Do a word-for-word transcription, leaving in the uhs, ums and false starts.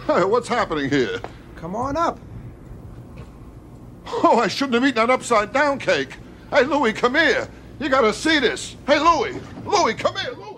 Hey, what's happening here? Come on up. Oh, I shouldn't have eaten that upside-down cake. Hey, Louie, come here. You gotta see this. Hey, Louie. Louie, come here, Louie.